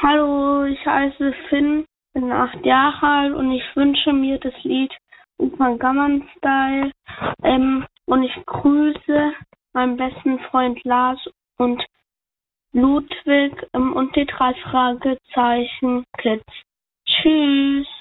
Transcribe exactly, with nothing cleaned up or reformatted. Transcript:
Hallo, ich heiße Finn, bin acht Jahre alt und ich wünsche mir das Lied Opa Gamman Style. Ähm, und ich grüße meinen besten Freund Lars und Ludwig ähm, und die drei Fragezeichen Kids. Tschüss.